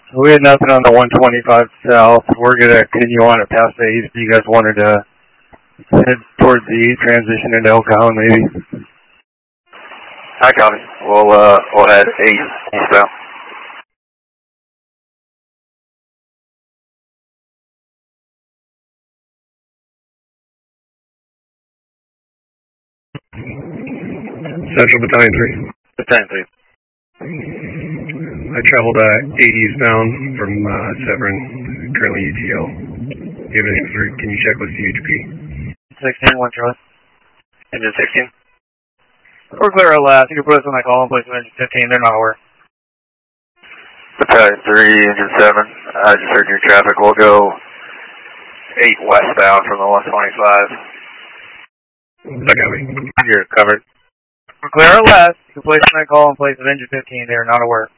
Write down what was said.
We had nothing on the 125 south. We're going to continue on it past the 8 if you guys wanted to head towards the 8 transition into El Cajon, maybe. Hi, copy. We'll head 8 eastbound. Central Battalion 3. Battalion 3. I traveled 8 eastbound from Severn, currently UTL. Can you check with CHP? 16, 1 Charlie. Engine 16. We're clear at last. You can put us on that call and place of engine 15. They're not aware. Battalion 3, engine 7. I just heard your traffic. We'll go 8 westbound from the 125. I got me. You're covered. We're clear at last. You can place on that call and place of engine 15. They are not aware.